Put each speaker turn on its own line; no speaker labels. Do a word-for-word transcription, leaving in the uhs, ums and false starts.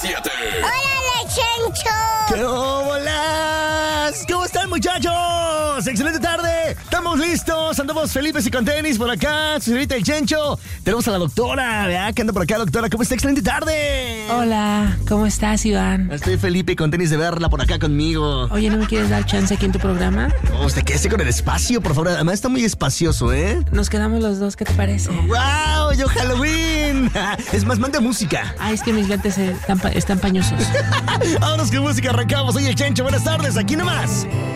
siete.
¡Hola, Chencho!
¡Qué bolas! ¿Cómo están, muchachos? ¡Excelente tarde! Estamos listos, andamos felices y con tenis por acá, su señorita el Chencho. Tenemos a la doctora, ¿verdad? Que anda por acá, doctora. ¿Cómo está? ¡Excelente tarde!
Hola, ¿cómo estás, Iván?
Estoy Felipe y con tenis de verla por acá conmigo.
Oye, ¿no me quieres dar chance aquí en tu programa?
Oh, usted quédese con el espacio, por favor. Además está muy espacioso, ¿eh?
Nos quedamos los dos, ¿qué te parece?
¡Wow! ¡Yo Halloween! Es más, manda música.
Ay, es que mis lentes están, pa- están pañosos.
Vámonos con música, arrancamos. Oye, el Chencho, buenas tardes, aquí nomás.